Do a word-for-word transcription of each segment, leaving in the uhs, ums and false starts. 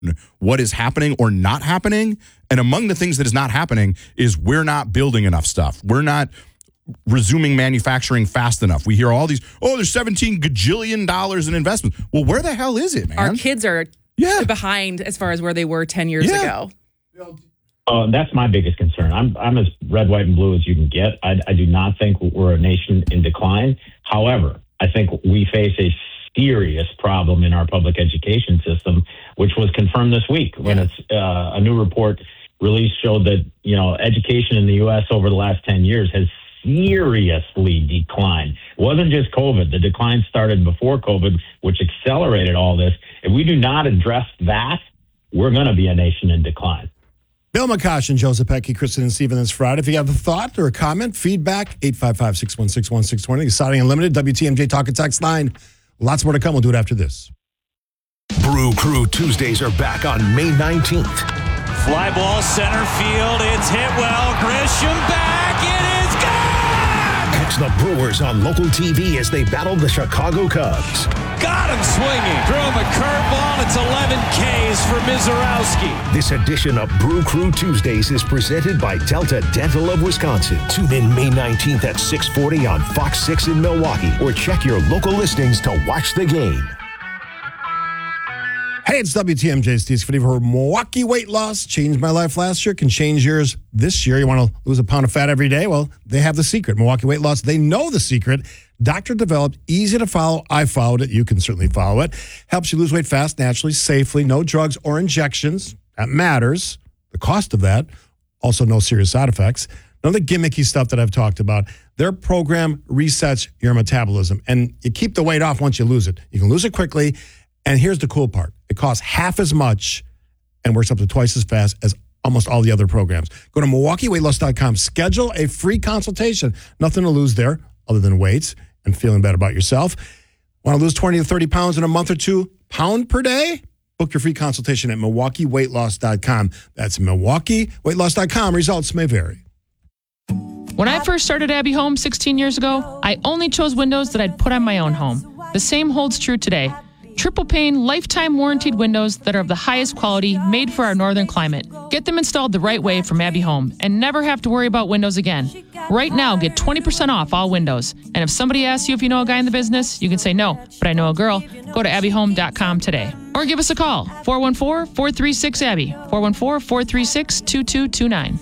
what is happening or not happening. And among the things that is not happening is we're not building enough stuff. We're not resuming manufacturing fast enough. We hear all these, oh, there's seventeen gajillion dollars in investments. Well, where the hell is it, man? Our kids are yeah. behind as far as where they were ten years yeah. ago. Uh, that's my biggest concern. I'm I'm as red, white, and blue as you can get. I, I do not think we're a nation in decline. However, I think we face a serious problem in our public education system, which was confirmed this week when yeah. it's uh, a new report released showed that, you know, education in the U S over the last ten years has seriously declined. It wasn't just COVID. The decline started before COVID, which accelerated all this. If we do not address that, we're going to be a nation in decline. Bill McCoshen, Joseph Pecky, Kristen and Stephen this Friday. If you have a thought or a comment, feedback, eight five five, six one six, one six two zero. Exciting Unlimited, W T M J Talk and Text line. Lots more to come. We'll do it after this. Brew Crew Tuesdays are back on May nineteenth. Fly ball center field. It's hit well. Grisham back. It is gone! Catch the Brewers on local T V as they battle the Chicago Cubs. Got him swinging. Threw him a curveball. It's eleven Ks for Mizorowski. This edition of Brew Crew Tuesdays is presented by Delta Dental of Wisconsin. Tune in May nineteenth at six forty on Fox six in Milwaukee or check your local listings to watch the game. Hey, it's W T M J Steve Sfidi for Milwaukee Weight Loss. Changed my life last year, can change yours this year. You want to lose a pound of fat every day? Well, they have the secret. Milwaukee Weight Loss, they know the secret. Doctor-developed, easy to follow. I followed it. You can certainly follow it. Helps you lose weight fast, naturally, safely. No drugs or injections. That matters. The cost of that. Also, no serious side effects. None of the gimmicky stuff that I've talked about. Their program resets your metabolism, and you keep the weight off once you lose it. You can lose it quickly. And here's the cool part. It costs half as much and works up to twice as fast as almost all the other programs. Go to Milwaukee Weight Loss dot com. Schedule a free consultation. Nothing to lose there other than weights and feeling better about yourself. Want to lose twenty to thirty pounds in a month or two? Pound per day? Book your free consultation at Milwaukee Weight Loss dot com. That's Milwaukee Weight Loss dot com. Results may vary. When I first started Abbey Home sixteen years ago, I only chose windows that I'd put on my own home. The same holds true today. Triple pane, lifetime warranted windows that are of the highest quality, made for our northern climate. Get them installed the right way from Abbey Home and never have to worry about windows again. Right now, get twenty percent off all windows. And if somebody asks you if you know a guy in the business, you can say no, but I know a girl. Go to Abbey Home dot com today. Or give us a call, four one four, four three six, A B B Y, four one four, four three six, two two two nine.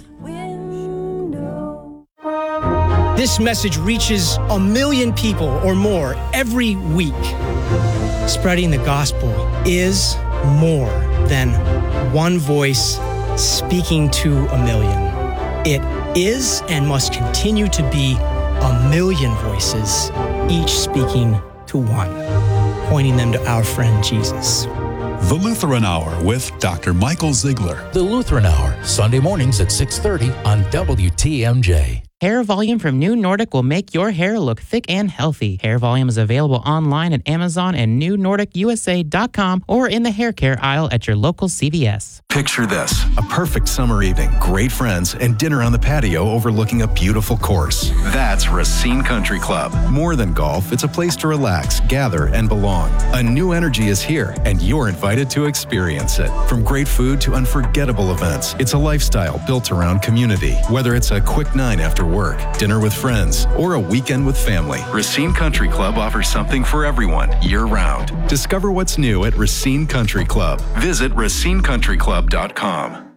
This message reaches a million people or more every week. Spreading the gospel is more than one voice speaking to a million. It is and must continue to be a million voices, each speaking to one, pointing them to our friend Jesus. The Lutheran Hour with Doctor Michael Ziegler. The Lutheran Hour, Sunday mornings at six thirty on W T M J. Hair Volume from New Nordic will make your hair look thick and healthy. Hair Volume is available online at Amazon and new nordic u s a dot com or in the hair care aisle at your local C V S. Picture this, a perfect summer evening, great friends, and dinner on the patio overlooking a beautiful course. That's Racine Country Club. More than golf, it's a place to relax, gather, and belong. A new energy is here, and you're invited to experience it. From great food to unforgettable events, it's a lifestyle built around community. Whether it's a quick nine after work, dinner with friends, or a weekend with family, Racine Country Club offers something for everyone year-round. Discover what's new at Racine Country Club. Visit racine country club dot com.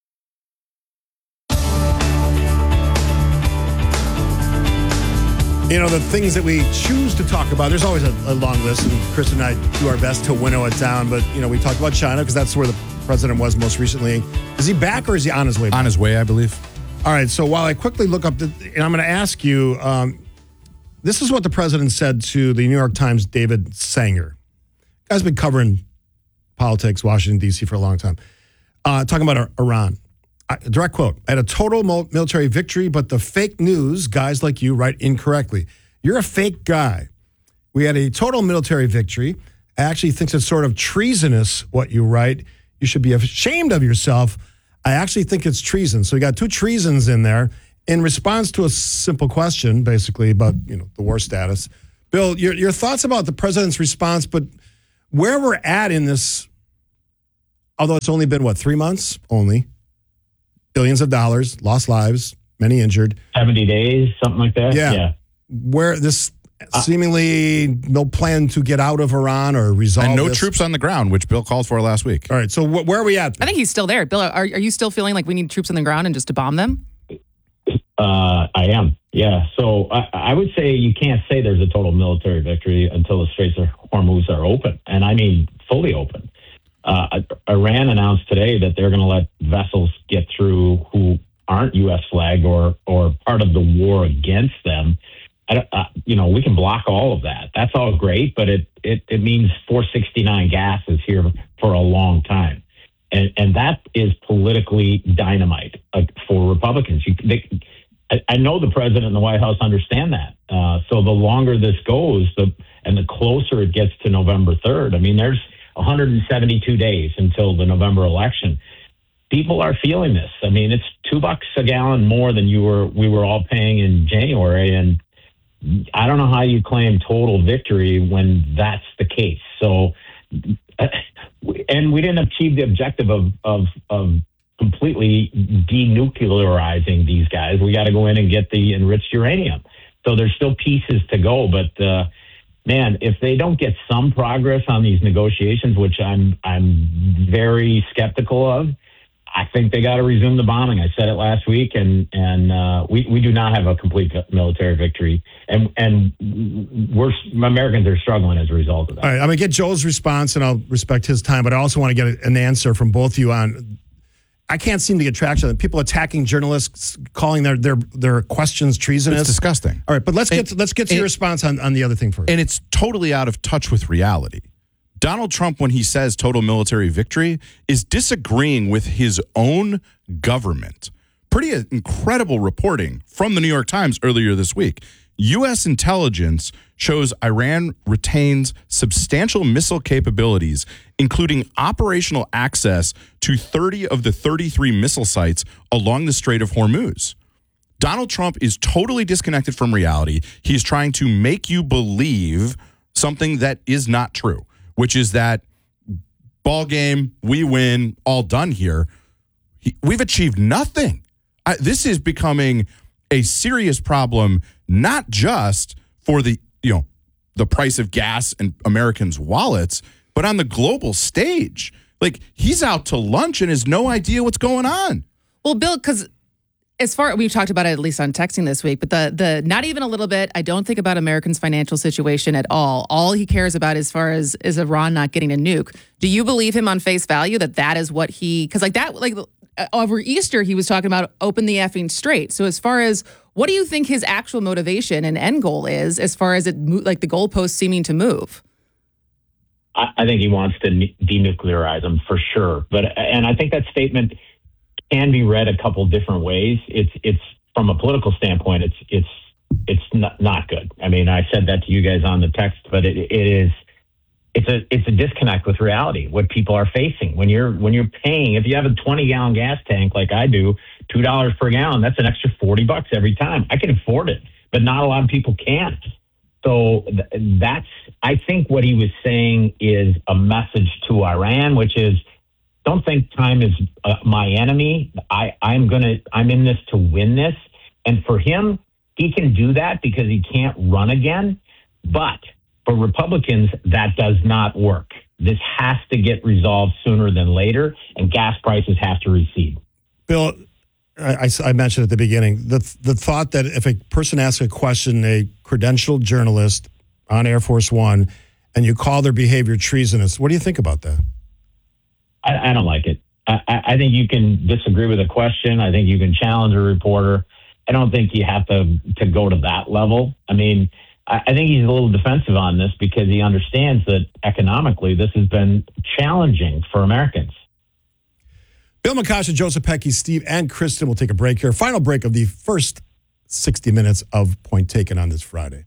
You know, the things that we choose to talk about, there's always a, a long list, and Chris and I do our best to winnow it down. But, you know, we talked about China because that's where the president was most recently. Is he back or is he on his way back? On his way, I believe. All right, so while I quickly look up, the, and I'm going to ask you, um, this is what the president said to the New York Times' David Sanger. Guy's been covering politics, Washington, D C for a long time. Uh, talking about Iran. I, direct quote, I had a total military victory, but the fake news, guys like you, write incorrectly. You're a fake guy. We had a total military victory. I actually think it's sort of treasonous what you write. You should be ashamed of yourself. I actually think it's treason. So you got two treasons in there in response to a simple question, basically, about, you know, the war status. Bill, your your thoughts about the president's response, but where we're at in this although it's only been, what, three months? Only. Billions of dollars, lost lives, many injured. seventy days, something like that? Yeah. yeah. Where this seemingly no plan to get out of Iran or resolve And no this. troops on the ground, which Bill called for last week. All right, so wh- where are we at? I think he's still there. Bill, are, are you still feeling like we need troops on the ground and just to bomb them? Uh, I am, yeah. So I, I would say you can't say there's a total military victory until the Straits of Hormuz are open, and I mean fully open. Uh, Iran announced today that they're going to let vessels get through who aren't U S flagged or or part of the war against them. I don't, uh, you know, we can block all of that. That's all great, but it it, it means four sixty-nine gas is here for a long time. And and that is politically dynamite uh, for Republicans. You, they, I, I know the president and the White House understand that. Uh, so the longer this goes, the and the closer it gets to November third. I mean, there's one hundred seventy-two days until the November election. People are feeling this. I mean, it's two bucks a gallon more than you were we were all paying in January, and I don't know how you claim total victory when that's the case. So. Uh, And we didn't achieve the objective of, of, of completely denuclearizing these guys. We got to go in and get the enriched uranium. So there's still pieces to go. But, uh, man, if they don't get some progress on these negotiations, which I'm I'm very skeptical of, I think they got to resume the bombing. I said it last week, and and uh, we we do not have a complete military victory, and and we're Americans are struggling as a result of that. All right, I'm gonna get Joe's response, and I'll respect his time, but I also want to get an answer from both of you on. I can't seem to get traction. People attacking journalists, calling their their their questions treasonous. It's disgusting. All right, but let's get and, to, let's get to and, your response on, on the other thing first. And it's totally out of touch with reality. Donald Trump, when he says total military victory, is disagreeing with his own government. Pretty incredible reporting from the New York Times earlier this week. U S intelligence shows Iran retains substantial missile capabilities, including operational access to thirty of the thirty-three missile sites along the Strait of Hormuz. Donald Trump is totally disconnected from reality. He's trying to make you believe something that is not true, which is that ball game, we win, all done here. He, we've achieved nothing. I, this is becoming a serious problem, not just for the, you know, the price of gas and Americans' wallets, but on the global stage. Like, he's out to lunch and has no idea what's going on. Well, Bill, because as far we've talked about it at least on texting this week, but the the not even a little bit. I don't think about Americans' financial situation at all. All he cares about as far as is Iran not getting a nuke. Do you believe him on face value that that is what he? Because like that, like over Easter, he was talking about open the effing strait. So as far as what do you think his actual motivation and end goal is, as far as it like the goalposts seeming to move? I, I think he wants to denuclearize them for sure. But and I think that statement can be read a couple different ways. It's it's from a political standpoint, it's it's it's not, not good. I mean, I said that to you guys on the text, but it, it is it's a it's a disconnect with reality. What people are facing when you're when you're paying. If you have a twenty gallon gas tank like I do, two dollars per gallon, that's an extra forty bucks every time. I can afford it, but not a lot of people can. So th- that's I think what he was saying is a message to Iran, which is, don't think time is uh, my enemy. I, I'm gonna. I'm in this to win this. And for him, he can do that because he can't run again. But for Republicans, that does not work. This has to get resolved sooner than later, and gas prices have to recede. Bill, I, I mentioned at the beginning the the thought that if a person asks a question, a credentialed journalist on Air Force One, and you call their behavior treasonous, what do you think about that? I, I don't like it. I, I think you can disagree with a question. I think you can challenge a reporter. I don't think you have to to go to that level. I mean, I, I think he's a little defensive on this because he understands that economically this has been challenging for Americans. Bill Makasha, Joseph Pecky, Steve, and Kristen will take a break here. Final break of the first sixty minutes of Point Taken on this Friday.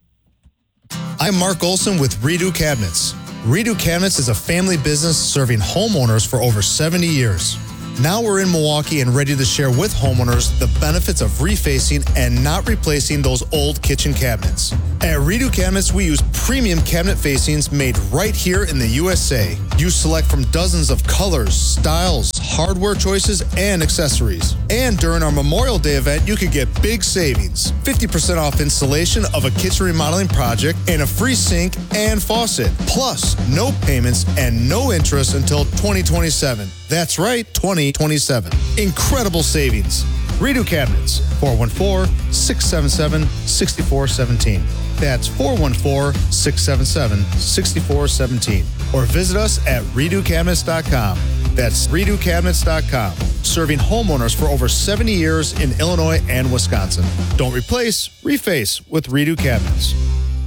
I'm Mark Olson with Redo Cabinets. Redo Cabinets is a family business serving homeowners for over seventy years. Now we're in Milwaukee and ready to share with homeowners the benefits of refacing and not replacing those old kitchen cabinets. At Redo Cabinets, we use premium cabinet facings made right here in the U S A. You select from dozens of colors, styles, hardware choices, and accessories. And during our Memorial Day event, you could get big savings. fifty percent off installation of a kitchen remodeling project and a free sink and faucet. Plus, no payments and no interest until twenty twenty-seven. That's right, twenty twenty-seven. Incredible savings. Redo Cabinets, four one four, six seven seven, six four one seven. That's four one four, six seven seven, six four one seven. Or visit us at redo cabinets dot com. That's redo cabinets dot com. Serving homeowners for over seventy years in Illinois and Wisconsin. Don't replace, reface with Redo Cabinets.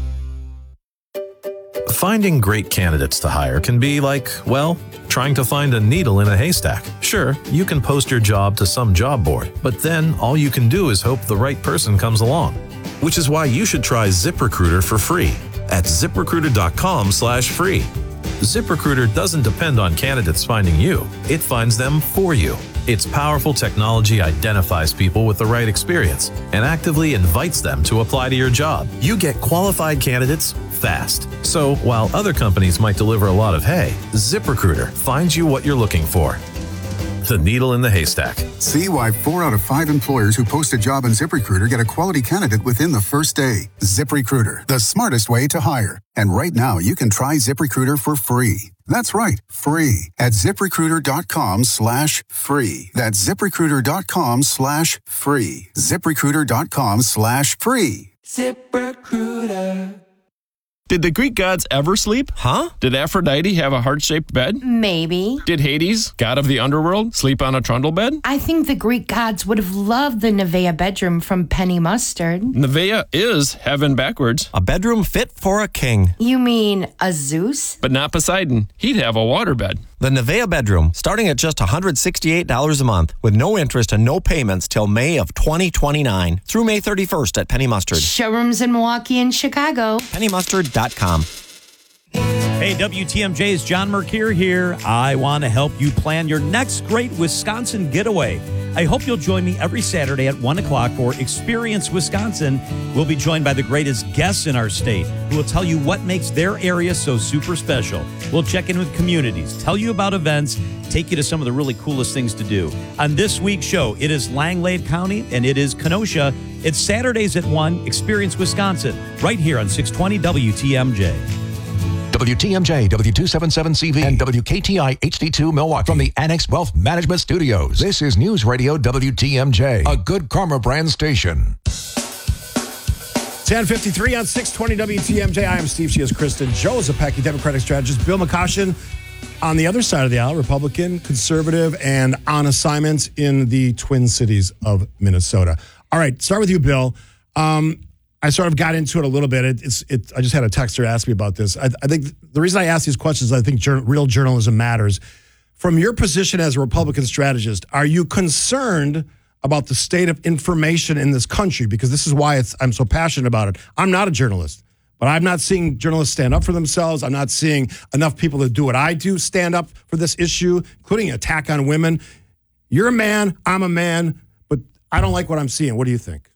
Finding great candidates to hire can be like, well, trying to find a needle in a haystack. Sure, you can post your job to some job board, but then all you can do is hope the right person comes along. Which is why you should try ZipRecruiter for free at ziprecruiter.com slash free. ZipRecruiter doesn't depend on candidates finding you. It finds them for you. Its powerful technology identifies people with the right experience and actively invites them to apply to your job. You get qualified candidates fast. So while other companies might deliver a lot of hay, ZipRecruiter finds you what you're looking for. The needle in the haystack. See why four out of five employers who post a job on ZipRecruiter get a quality candidate within the first day. ZipRecruiter, the smartest way to hire. And right now, you can try ZipRecruiter for free. That's right, free at ziprecruiter.com slash free. That's ziprecruiter.com slash free. ziprecruiter.com slash free. ZipRecruiter. Did the Greek gods ever sleep? Huh? Did Aphrodite have a heart-shaped bed? Maybe. Did Hades, god of the underworld, sleep on a trundle bed? I think the Greek gods would have loved the Nevea bedroom from Penny Mustard. Nevea is heaven backwards. A bedroom fit for a king. You mean a Zeus? But not Poseidon. He'd have a waterbed. The Nevea bedroom, starting at just one hundred sixty-eight dollars a month with no interest and no payments till May of twenty twenty-nine through May thirty-first at Penny Mustard. Showrooms in Milwaukee and Chicago. penny mustard dot com. Hey, W T M J's John Mercure here. I want to help you plan your next great Wisconsin getaway. I hope you'll join me every Saturday at one o'clock for Experience Wisconsin. We'll be joined by the greatest guests in our state who will tell you what makes their area so super special. We'll check in with communities, tell you about events, take you to some of the really coolest things to do. On this week's show, it is Langlade County and it is Kenosha. It's Saturdays at one, Experience Wisconsin, right here on six twenty W T M J. W T M J, W two seventy-seven C V, and W K T I H D two Milwaukee from the Annex Wealth Management Studios. This is News Radio W T M J, a Good Karma brand station. ten fifty-three on six twenty W T M J. I am Steve. She is Kristen. Joe is a Packy Democratic strategist. Bill McCoshen on the other side of the aisle, Republican, conservative, and on assignment in the Twin Cities of Minnesota. All right, start with you, Bill. Um, I sort of got into it a little bit. It, it's, it, I just had a texter ask me about this. I, I think the reason I ask these questions, I think jur- real journalism matters. From your position as a Republican strategist, are you concerned about the state of information in this country? Because this is why it's, I'm so passionate about it. I'm not a journalist, but I'm not seeing journalists stand up for themselves. I'm not seeing enough people that do what I do stand up for this issue, including attack on women. You're a man, I'm a man, but I don't like what I'm seeing. What do you think?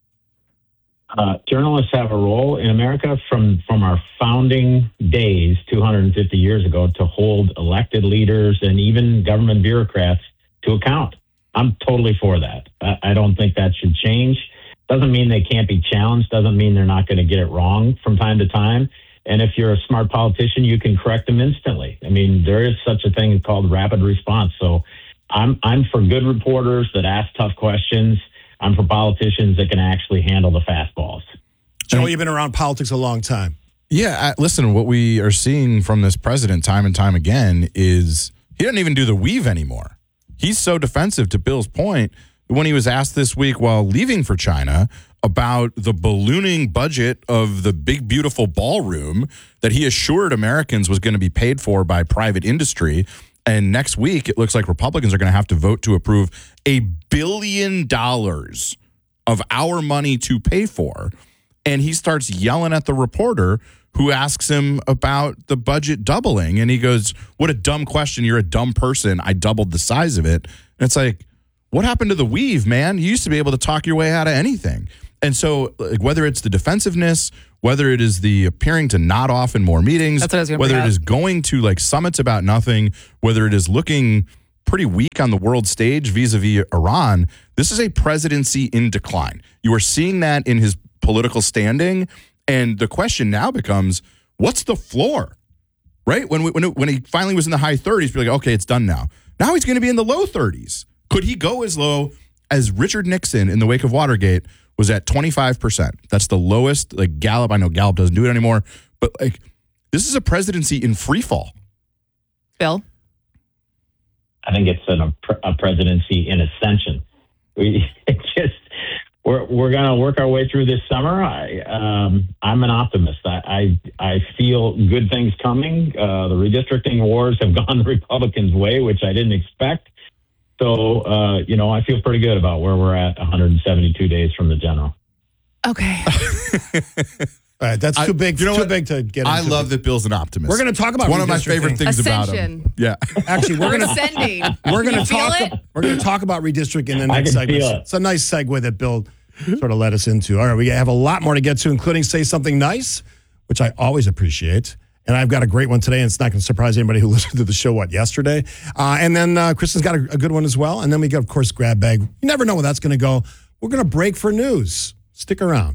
Uh, journalists have a role in America from, from our founding days two hundred fifty years ago to hold elected leaders and even government bureaucrats to account. I'm totally for that. I, I don't think that should change. Doesn't mean they can't be challenged. Doesn't mean they're not going to get it wrong from time to time. And if you're a smart politician, you can correct them instantly. I mean, there is such a thing called rapid response. So I'm I'm for good reporters that ask tough questions. I'm for politicians that can actually handle the fastballs. Joe, you've been around politics a long time. Yeah, listen, what we are seeing from this president time and time again is he doesn't even do the weave anymore. He's so defensive, to Bill's point, when he was asked this week while leaving for China about the ballooning budget of the big, beautiful ballroom that he assured Americans was going to be paid for by private industry. And next week, it looks like Republicans are going to have to vote to approve a billion dollars of our money to pay for. And he starts yelling at the reporter who asks him about the budget doubling. And he goes, what a dumb question. You're a dumb person. I doubled the size of it. And it's like, what happened to the weave, man? You used to be able to talk your way out of anything. And so like, whether it's the defensiveness, whether it is the appearing to nod off in more meetings, That's what I was gonna whether bring it up. is going to like summits about nothing, whether it is looking pretty weak on the world stage vis-a-vis Iran, this is a presidency in decline. You are seeing that in his political standing. And the question now becomes, what's the floor? Right? When we, when it, when he finally was in the high thirties, we're like, okay, it's done now. Now he's going to be in the low thirties. Could he go as low as Richard Nixon in the wake of Watergate was at twenty-five percent? That's the lowest. Like Gallup, I know Gallup doesn't do it anymore, but like this is a presidency in free fall. Bill? I think it's an, a presidency in ascension. We it's just we're we're going to work our way through this summer. I um, I'm an optimist. I, I I feel good things coming. Uh, the redistricting wars have gone the Republicans' way, which I didn't expect. So uh, you know, I feel pretty good about where we're at one hundred seventy-two days from the general. Okay. All right, that's too I, big. you know too what? big to get. I into. love that Bill's an optimist. We're going to talk about one of my redistricting. favorite things about him. Ascension. Yeah, Actually, we're We're going to ascending. we're going You to feel talk. it? We're going to talk about redistricting in the I next can segment. feel it. It's a nice segue that Bill sort of led us into. All right, we have a lot more to get to, including Say Something Nice, which I always appreciate. And I've got a great one today, and it's not going to surprise anybody who listened to the show, what, yesterday? Uh, and then uh, Kristen's got a, a good one as well. And then we got, of course, Grab Bag. You never know where that's going to go. We're going to break for news. Stick around.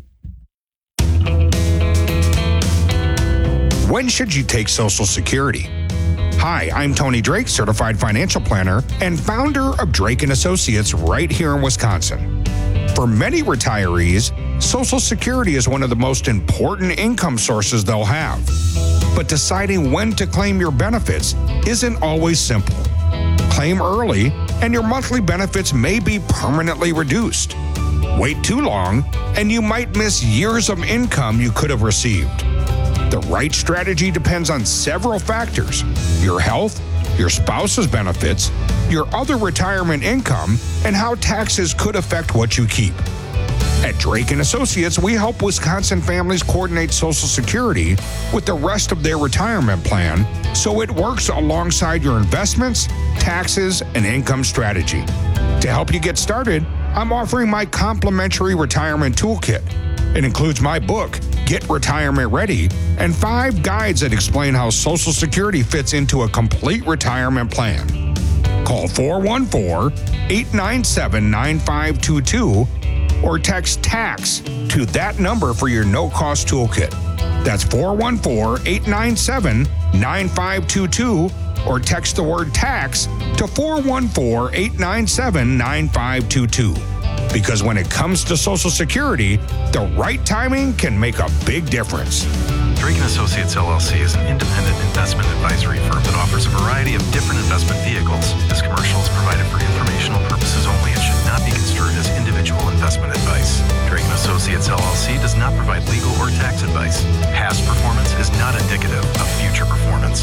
When should you take Social Security? Hi, I'm Tony Drake, certified financial planner and founder of Drake and Associates right here in Wisconsin. For many retirees, Social Security is one of the most important income sources they'll have. But deciding when to claim your benefits isn't always simple. Claim early, and your monthly benefits may be permanently reduced. Wait too long, and you might miss years of income you could have received. The right strategy depends on several factors: your health, your spouse's benefits, your other retirement income, and how taxes could affect what you keep. At Drake and Associates, we help Wisconsin families coordinate Social Security with the rest of their retirement plan so it works alongside your investments, taxes, and income strategy. To help you get started, I'm offering my complimentary retirement toolkit. It includes my book, Get Retirement Ready, and five guides that explain how Social Security fits into a complete retirement plan. Call four one four, eight nine seven, nine five two two or text TAX to that number for your no-cost toolkit. That's four one four, eight nine seven, nine five two two or text the word TAX to four one four, eight nine seven, nine five two two. Because when it comes to Social Security, the right timing can make a big difference. Drake and Associates L L C is an independent investment advisory firm that offers a variety of different investment vehicles. This commercial is provided for informational purposes only and should not be construed as individual investment advice. Drake and Associates L L C does not provide legal or tax advice. Past performance is not indicative of future performance.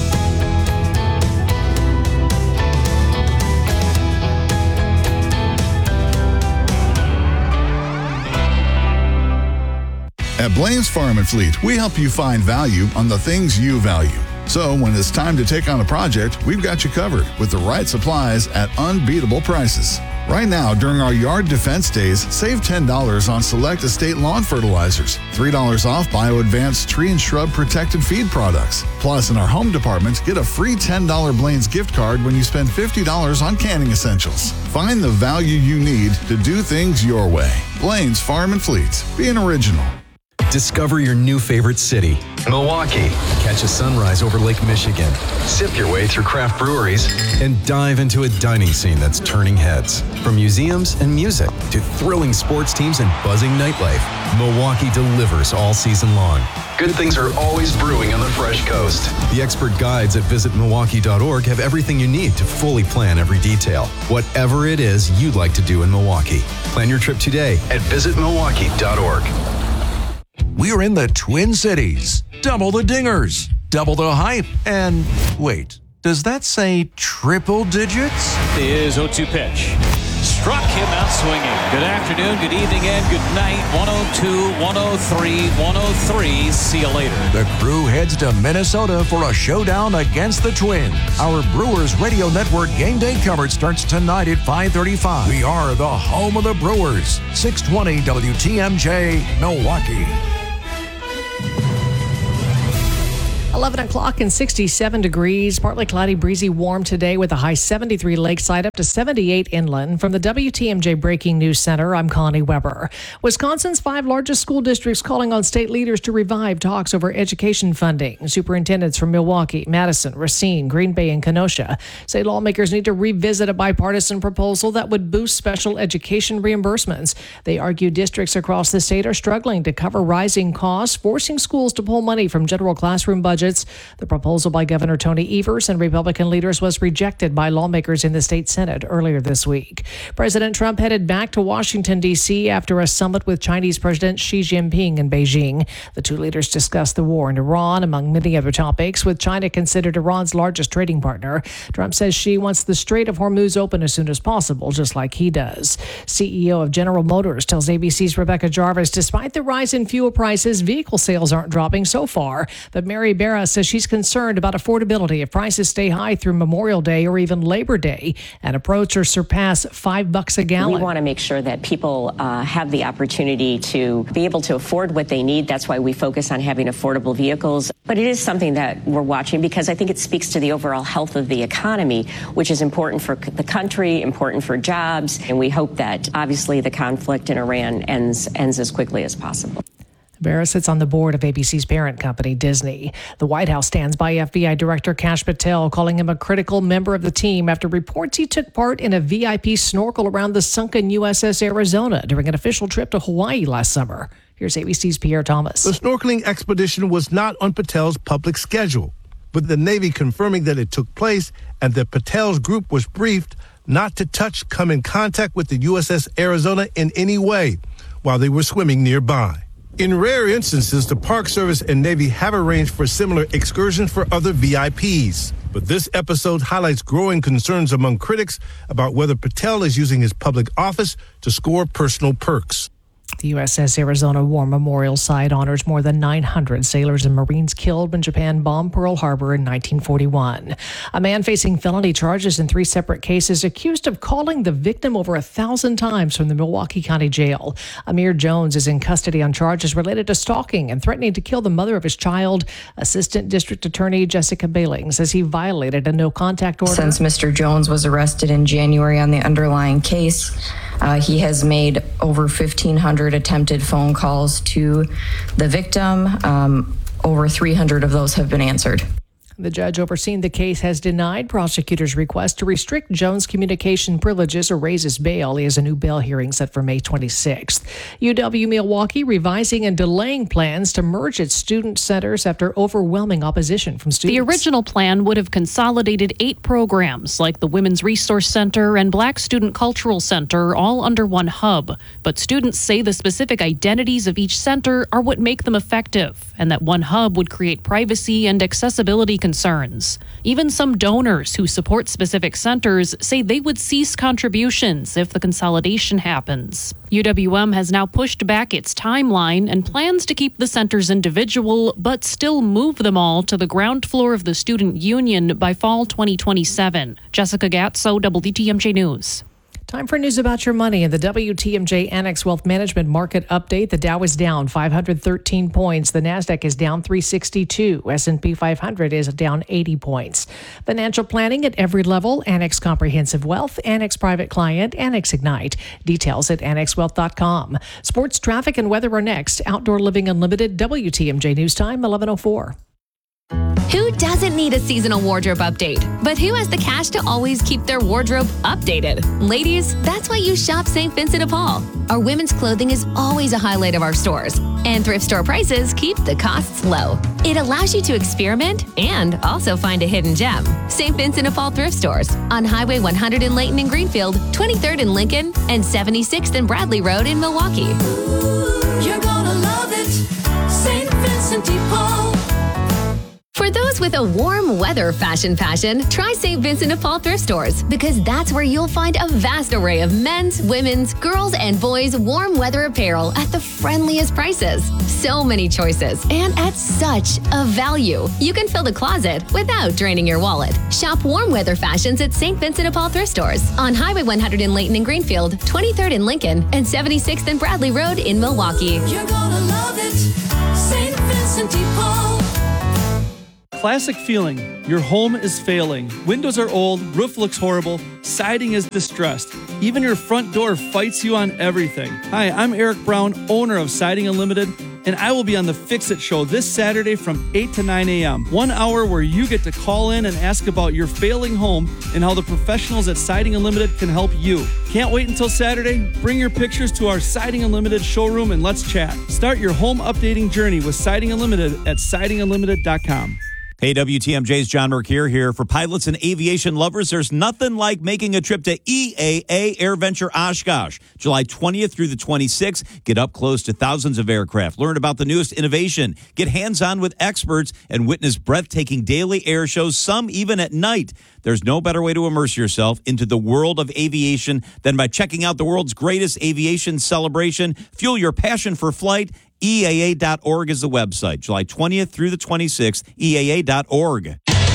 At Blaine's Farm and Fleet, we help you find value on the things you value. So when it's time to take on a project, we've got you covered with the right supplies at unbeatable prices. Right now, during our Yard Defense Days, save ten dollars on select estate lawn fertilizers, three dollars off Bio Advanced tree and shrub protected feed products. Plus, in our home department, get a free ten dollars Blaine's gift card when you spend fifty dollars on canning essentials. Find the value you need to do things your way. Blaine's Farm and Fleet. Be an original. Discover your new favorite city, Milwaukee. Catch a sunrise over Lake Michigan. Sip your way through craft breweries. And dive into a dining scene that's turning heads. From museums and music to thrilling sports teams and buzzing nightlife, Milwaukee delivers all season long. Good things are always brewing on the Fresh Coast. The expert guides at visit milwaukee dot org have everything you need to fully plan every detail. Whatever it is you'd like to do in Milwaukee. Plan your trip today at visit milwaukee dot org. We're in the Twin Cities. Double the dingers, double the hype, and wait, does that say triple digits? Is oh two pitch. struck him out swinging. Good afternoon, good evening, and good night. one oh two, one oh three, one oh three. See you later. The crew heads to Minnesota for a showdown against the Twins. Our Brewers Radio Network game day coverage starts tonight at five thirty-five. We are the home of the Brewers. six twenty W T M J, Milwaukee. eleven o'clock and sixty-seven degrees. Partly cloudy, breezy, warm today with a high seventy-three lakeside up to seventy-eight inland. From the W T M J Breaking News Center, I'm Connie Weber. Wisconsin's five largest school districts calling on state leaders to revive talks over education funding. Superintendents from Milwaukee, Madison, Racine, Green Bay, and Kenosha say lawmakers need to revisit a bipartisan proposal that would boost special education reimbursements. They argue districts across the state are struggling to cover rising costs, forcing schools to pull money from general classroom budgets. The proposal by Governor Tony Evers and Republican leaders was rejected by lawmakers in the state Senate earlier this week. President Trump headed back to Washington, D C after a summit with Chinese President Xi Jinping in Beijing. The two leaders discussed the war in Iran, among many other topics, with China considered Iran's largest trading partner. Trump says Xi wants the Strait of Hormuz open as soon as possible, just like he does. C E O of General Motors tells A B C's Rebecca Jarvis, despite the rise in fuel prices, vehicle sales aren't dropping so far. But Mary Barra says she's concerned about affordability if prices stay high through Memorial Day or even Labor Day and approach or surpass five bucks a gallon. We want to make sure that people uh, have the opportunity to be able to afford what they need. That's why we focus on having affordable vehicles. But it is something that we're watching because I think it speaks to the overall health of the economy, which is important for the country, important for jobs. And we hope that obviously the conflict in Iran ends ends as quickly as possible. Barra sits on the board of A B C's parent company, Disney. The White House stands by F B I Director Kash Patel, calling him a critical member of the team after reports he took part in a V I P snorkel around the sunken U S S Arizona during an official trip to Hawaii last summer. Here's A B C's Pierre Thomas. The snorkeling expedition was not on Patel's public schedule, with the Navy confirming that it took place and that Patel's group was briefed not to touch, come in contact with the U S S Arizona in any way while they were swimming nearby. In rare instances, the Park Service and Navy have arranged for similar excursions for other V I Ps. But this episode highlights growing concerns among critics about whether Patel is using his public office to score personal perks. The U S S Arizona War Memorial Site honors more than nine hundred sailors and Marines killed when Japan bombed Pearl Harbor in nineteen forty-one. A man facing felony charges in three separate cases accused of calling the victim over a thousand times from the Milwaukee County Jail. Amir Jones is in custody on charges related to stalking and threatening to kill the mother of his child. Assistant District Attorney Jessica Baling says he violated a no-contact order. Since Mister Jones was arrested in January on the underlying case, Uh, he has made over fifteen hundred attempted phone calls to the victim. Um, over three hundred of those have been answered. The judge overseeing the case has denied prosecutors' request to restrict Jones' communication privileges or raise his bail. He has a new bail hearing set for May twenty-sixth. U W Milwaukee revising and delaying plans to merge its student centers after overwhelming opposition from students. The original plan would have consolidated eight programs like the Women's Resource Center and Black Student Cultural Center all under one hub. But students say the specific identities of each center are what make them effective, and that one hub would create privacy and accessibility concerns. Even some donors who support specific centers say they would cease contributions if the consolidation happens. U W M has now pushed back its timeline and plans to keep the centers individual, but still move them all to the ground floor of the Student Union by fall twenty twenty-seven. Jessica Gatso, W T M J News. Time for news about your money in the W T M J Annex Wealth Management Market Update. The Dow is down five hundred thirteen points. The NASDAQ is down three sixty-two. S and P five hundred is down eighty points. Financial planning at every level. Annex Comprehensive Wealth, Annex Private Client, Annex Ignite. Details at annex wealth dot com. Sports, traffic, and weather are next. Outdoor Living Unlimited, W T M J News Time, eleven oh four. Who doesn't need a seasonal wardrobe update? But who has the cash to always keep their wardrobe updated? Ladies, that's why you shop Saint Vincent de Paul. Our women's clothing is always a highlight of our stores, and thrift store prices keep the costs low. It allows you to experiment and also find a hidden gem. Saint Vincent de Paul thrift stores on Highway one hundred in Layton and Greenfield, twenty-third in Lincoln, and seventy-sixth and Bradley Road in Milwaukee. You're gonna love it, Saint Vincent de Paul. For those with a warm weather fashion passion, try Saint Vincent de Paul thrift stores because that's where you'll find a vast array of men's, women's, girls, and boys' warm weather apparel at the friendliest prices. So many choices and at such a value. You can fill the closet without draining your wallet. Shop warm weather fashions at Saint Vincent de Paul thrift stores on Highway one hundred in Layton and Greenfield, twenty-third in Lincoln, and seventy-sixth and Bradley Road in Milwaukee. You're gonna love it, Saint Vincent de Paul. Classic feeling. Your home is failing. Windows are old, roof looks horrible, siding is distressed. Even your front door fights you on everything. Hi, I'm Eric Brown, owner of Siding Unlimited, and I will be on the Fix It Show this Saturday from eight to nine a.m. One hour where you get to call in and ask about your failing home and how the professionals at Siding Unlimited can help you. Can't wait until Saturday? Bring your pictures to our Siding Unlimited showroom and let's chat. Start your home updating journey with Siding Unlimited at siding unlimited dot com. Hey, W T M J's John Mercure here. For pilots and aviation lovers, there's nothing like making a trip to E A A AirVenture Oshkosh. July twentieth through the twenty-sixth. Get up close to thousands of aircraft. Learn about the newest innovation. Get hands-on with experts and witness breathtaking daily air shows, some even at night. There's no better way to immerse yourself into the world of aviation than by checking out the world's greatest aviation celebration. Fuel your passion for flight. E A A dot org is the website. July twentieth through the twenty-sixth, E A A dot org.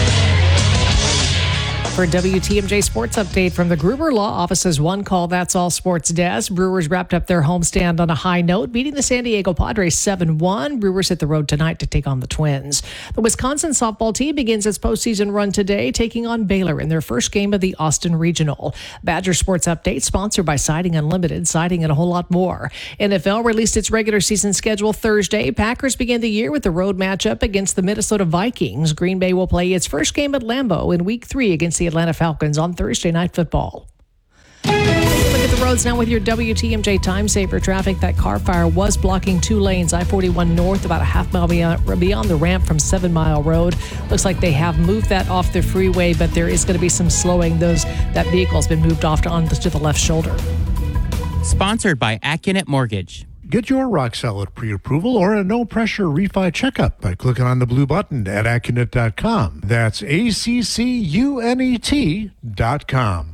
For a W T M J Sports Update from the Gruber Law Office's One Call That's All Sports Desk, Brewers wrapped up their homestand on a high note, beating the San Diego Padres seven one. Brewers hit the road tonight to take on the Twins. The Wisconsin softball team begins its postseason run today, taking on Baylor in their first game of the Austin Regional. Badger Sports Update, sponsored by Siding Unlimited, siding and a whole lot more. N F L released its regular season schedule Thursday. Packers begin the year with the road matchup against the Minnesota Vikings. Green Bay will play its first game at Lambeau in week three against the Atlanta Falcons on Thursday Night Football. Take a look at the roads now with your W T M J Time Saver traffic. That car fire was blocking two lanes, I forty-one north, about a half mile beyond, beyond the ramp from Seven Mile Road. Looks like they have moved that off the freeway, but there is going to be some slowing. Those That vehicle's been moved off to, on to the left shoulder. Sponsored by Accunet Mortgage. Get your rock solid pre-approval or a no-pressure refi checkup by clicking on the blue button at Accunet dot com. That's A C C U N E T dot com.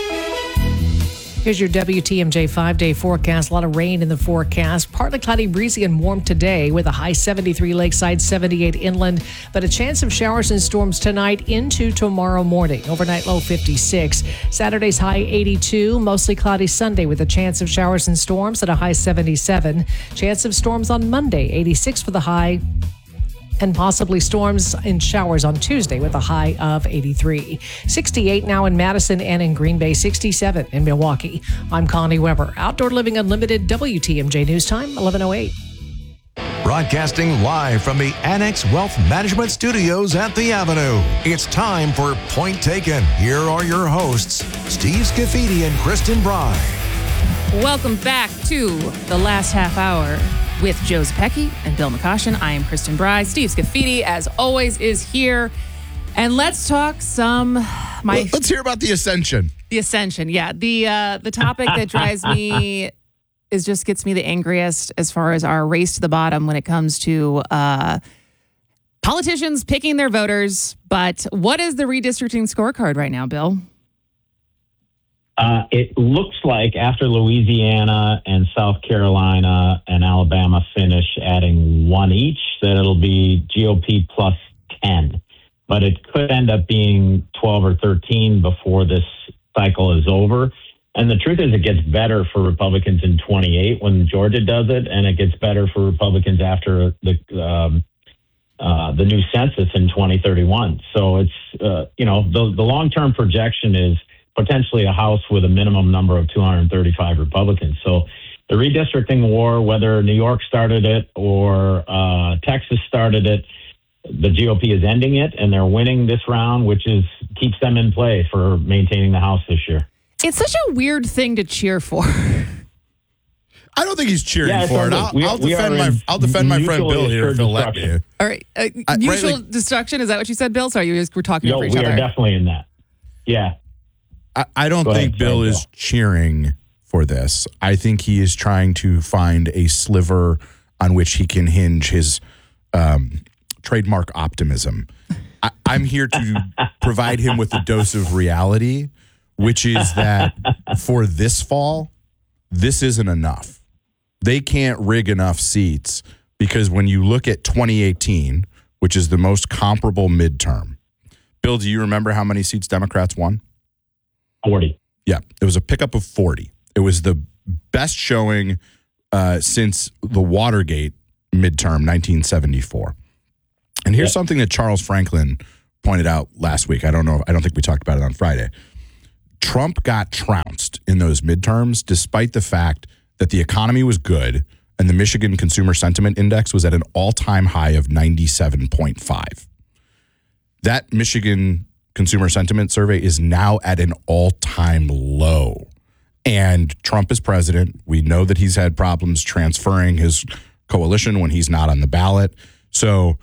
Here's your W T M J five-day forecast. A lot of rain in the forecast. Partly cloudy, breezy, and warm today with a high seventy-three lakeside, seventy-eight inland. But a chance of showers and storms tonight into tomorrow morning. Overnight low fifty-six. Saturday's high eighty-two. Mostly cloudy Sunday with a chance of showers and storms at a high seventy-seven. Chance of storms on Monday, eighty-six for the high. And possibly storms and showers on Tuesday with a high of eighty-three. sixty-eight now in Madison and in Green Bay, sixty-seven in Milwaukee. I'm Connie Weber. Outdoor Living Unlimited, W T M J News Time, eleven oh eight. Broadcasting live from the Annex Wealth Management Studios at the Avenue. It's time for Point Taken. Here are your hosts, Steve Scafidi and Kristen Bry. Welcome back to the last half hour with Joe Zepecki and Bill McCoshen. I am Kristen Bry. Steve Scafidi, as always, is here. And let's talk some... My, well, let's hear about the Ascension. The Ascension, yeah. The uh, the topic that drives me is just gets me the angriest as far as our race to the bottom when it comes to uh, politicians picking their voters. But what is the redistricting scorecard right now, Bill? Uh, it looks like after Louisiana and South Carolina and Alabama finish adding one each, that it'll be G O P plus ten. But it could end up being twelve or thirteen before this cycle is over. And the truth is it gets better for Republicans in twenty-eight when Georgia does it, and it gets better for Republicans after the um, uh, the new census in twenty thirty-one. So it's, uh, you know, the, the long-term projection is potentially a House with a minimum number of two hundred thirty-five Republicans. So the redistricting war, whether New York started it or uh, Texas started it, the G O P is ending it, and they're winning this round, which is keeps them in play for maintaining the House this year. It's such a weird thing to cheer for. I don't think he's cheering yeah, for it. I'll, we, I'll we defend my I'll defend my friend Bill here if he'll let me. All right, uh, I, mutual right, like, destruction. Is that what you said, Bill? Sorry, you just were talking no, over each we other. We are definitely in that. Yeah. I, I don't Go think ahead, Bill sorry, is Bill. cheering for this. I think he is trying to find a sliver on which he can hinge his um, trademark optimism. I, I'm here to provide him with a dose of reality, which is that for this fall, this isn't enough. They can't rig enough seats because when you look at twenty eighteen, which is the most comparable midterm, Bill, do you remember how many seats Democrats won? forty. Yeah, it was a pickup of forty. It was the best showing uh, since the Watergate midterm, nineteen seventy-four. And here's yep. something that Charles Franklin pointed out last week. I don't know. I don't think we talked about it on Friday. Trump got trounced in those midterms, despite the fact that the economy was good and the Michigan Consumer Sentiment Index was at an all-time high of ninety-seven point five. That Michigan Consumer Sentiment Survey is now at an all-time low. And Trump is president. We know that he's had problems transferring his coalition when he's not on the ballot. So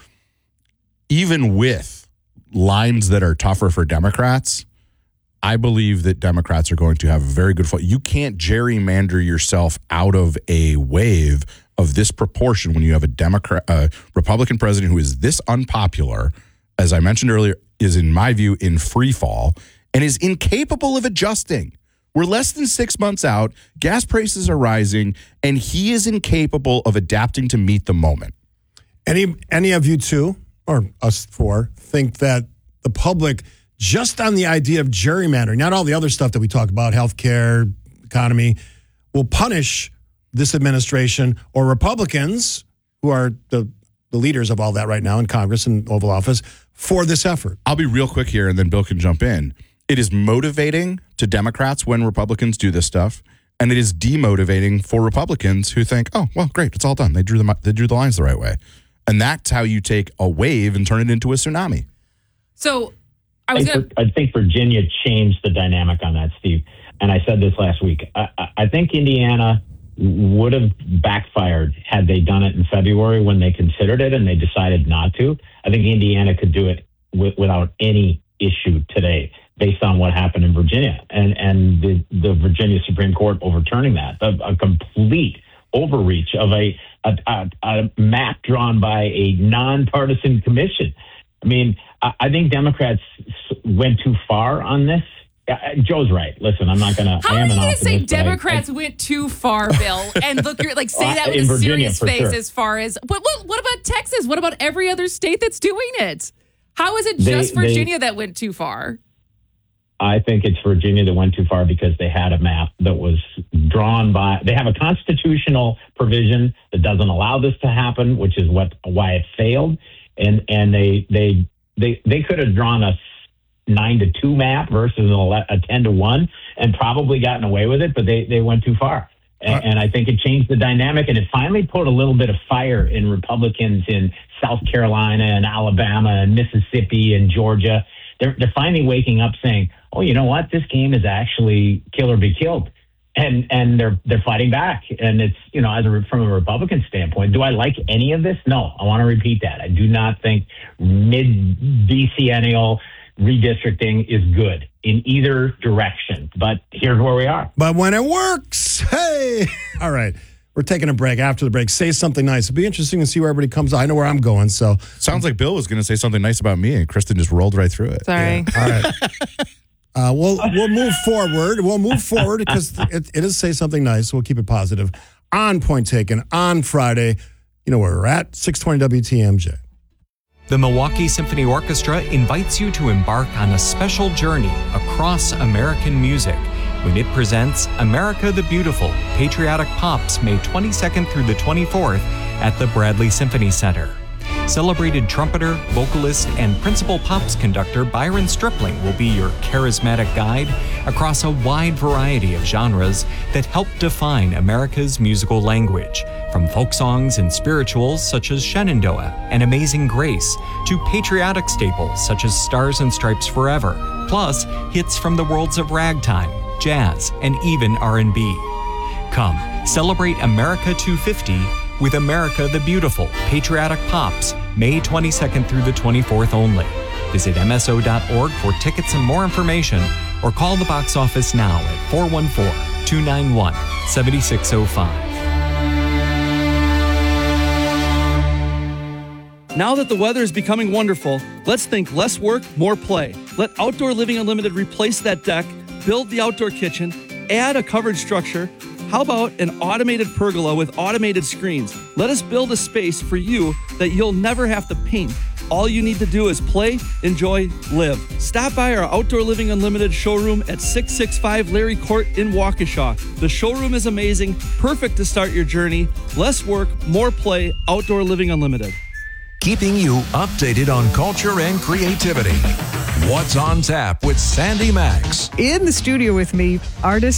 even with lines that are tougher for Democrats, I believe that Democrats are going to have a very good fight. You can't gerrymander yourself out of a wave of this proportion when you have a Democrat, uh, Republican president who is this unpopular, as I mentioned earlier, is in my view in free fall and is incapable of adjusting. We're less than six months out, gas prices are rising, and he is incapable of adapting to meet the moment. Any any of you two, or us four, think that the public, just on the idea of gerrymandering, not all the other stuff that we talk about, healthcare, economy, will punish this administration or Republicans, who are the, the leaders of all that right now in Congress and Oval Office, for this effort? I'll be real quick here, and then Bill can jump in. It is motivating to Democrats when Republicans do this stuff, and it is demotivating for Republicans who think, "Oh, well, great, it's all done. They drew the they drew the lines the right way," and that's how you take a wave and turn it into a tsunami. So, I was I, gonna- I think Virginia changed the dynamic on that, Steve. And I said this last week. I, I think Indiana would have backfired had they done it in February when they considered it and they decided not to. I think Indiana could do it w- without any issue today, based on what happened in Virginia and, and the, the Virginia Supreme Court overturning that, a, a complete overreach of a, a, a, a map drawn by a nonpartisan commission. I mean, I, I think Democrats went too far on this. Uh, Joe's right. Listen, I'm not going to. How I am are you an going to say optimist, but I- Democrats went too far, Bill? And look, you're like say Uh, that with in a Virginia, serious for face. sure. As far as what, what? What about Texas? What about every other state that's doing it? How is it They- just they- Virginia that went too far? I think it's Virginia that went too far because they had a map that was drawn by. They have a constitutional provision that doesn't allow this to happen, which is what why it failed. And and they they they they could have drawn a nine to two map versus an ele- a ten to one and probably gotten away with it, but they they went too far. And, and I think it changed the dynamic, and it finally put a little bit of fire in Republicans in South Carolina and Alabama and Mississippi and Georgia. They're, they're finally waking up saying, oh, you know what? This game is actually kill or be killed. And and they're they're fighting back. And it's, you know, as a, from a Republican standpoint, do I like any of this? No, I want to repeat that. I do not think mid-decennial redistricting is good in either direction. But here's where we are. But when it works, hey! All right. We're taking a break. After the break, say something nice. It'll be interesting to see where everybody comes. I know where I'm going, so. Sounds like Bill was going to say something nice about me, and Kristen just rolled right through it. Sorry. All right. Uh, we'll we'll move forward. We'll move forward because it, it is say something nice. We'll keep it positive. On Point Taken on Friday. You know where we're at. six twenty W T M J. The Milwaukee Symphony Orchestra invites you to embark on a special journey across American music when it presents America the Beautiful, Patriotic Pops, May twenty-second through the twenty-fourth at the Bradley Symphony Center. Celebrated trumpeter, vocalist, and principal pops conductor Byron Stripling will be your charismatic guide across a wide variety of genres that help define America's musical language, from folk songs and spirituals such as Shenandoah and Amazing Grace, to patriotic staples such as Stars and Stripes Forever, plus hits from the worlds of ragtime, jazz, and even R and B. Come, celebrate America two fifty with America the Beautiful, Patriotic Pops, May twenty-second through the twenty-fourth only. Visit M S O dot org for tickets and more information, or call the box office now at four one four, two nine one, seven six zero five. Now that the weather is becoming wonderful, let's think less work, more play. Let Outdoor Living Unlimited replace that deck, build the outdoor kitchen, add a covered structure. How about an automated pergola with automated screens? Let us build a space for you that you'll never have to paint. All you need to do is play, enjoy, live. Stop by our Outdoor Living Unlimited showroom at six sixty-five Larry Court in Waukesha. The showroom is amazing, perfect to start your journey. Less work, more play, Outdoor Living Unlimited. Keeping you updated on culture and creativity. What's on Tap with Sandy Max. In the studio with me, artist